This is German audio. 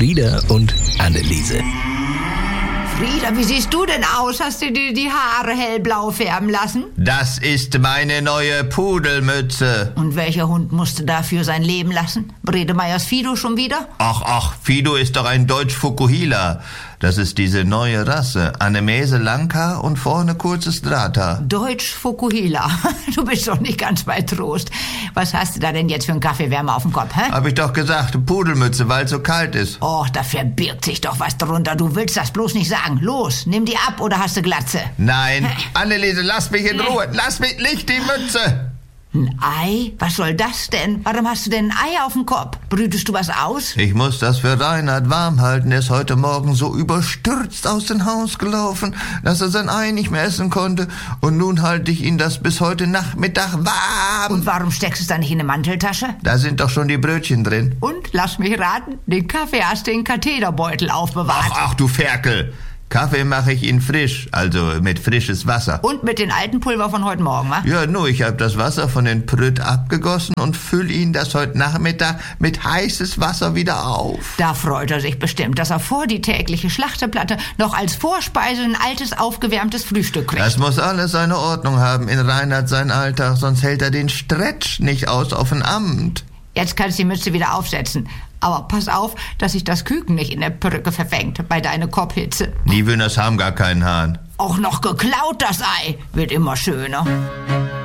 Frieda und Anneliese. Frieda, wie siehst du denn aus? Hast du dir die Haare hellblau färben lassen? Das ist meine neue Pudelmütze. Und welcher Hund musste dafür sein Leben lassen? Bredemeyers Fido schon wieder? Ach, Fido ist doch ein Deutsch-Fukuhila. Das ist diese neue Rasse. Annemiese Langhaar und vorne kurzes Drahthaar. Deutsch-Fukuhila. Du bist doch nicht ganz bei Trost. Was hast du da denn jetzt für einen Kaffeewärmer auf dem Kopf, hä? Hab ich doch gesagt, Pudelmütze, weil es so kalt ist. Och, da verbirgt sich doch was drunter. Du willst das bloß nicht sagen. Los, nimm die ab oder hast du Glatze? Nein, Anneliese, lass mich in Ruhe. Lass mich nicht die Mütze. Ein Ei? Was soll das denn? Warum hast du denn ein Ei auf dem Kopf? Brütest du was aus? Ich muss das für Reinhard warm halten. Er ist heute Morgen so überstürzt aus dem Haus gelaufen, dass er sein Ei nicht mehr essen konnte. Und nun halte ich ihn das bis heute Nachmittag warm. Und warum steckst du es dann nicht in eine Manteltasche? Da sind doch schon die Brötchen drin. Und, lass mich raten, den Kaffee hast du in den Katheterbeutel aufbewahrt. Ach, du Ferkel. Kaffee mache ich ihn frisch, also mit frisches Wasser. Und mit den alten Pulver von heute Morgen, wa? Ja, nur ich habe das Wasser von den Prütt abgegossen und fülle ihn das heute Nachmittag mit heißes Wasser wieder auf. Da freut er sich bestimmt, dass er vor die tägliche Schlachteplatte noch als Vorspeise ein altes, aufgewärmtes Frühstück kriegt. Das muss alles seine Ordnung haben in Reinhard sein Alltag, sonst hält er den Stretch nicht aus auf ein Amt. Jetzt kannst du die Mütze wieder aufsetzen. Aber pass auf, dass sich das Küken nicht in der Perücke verfängt bei deiner Kopfhitze. Die Wünners haben gar keinen Hahn. Auch noch geklaut, das Ei. Wird immer schöner.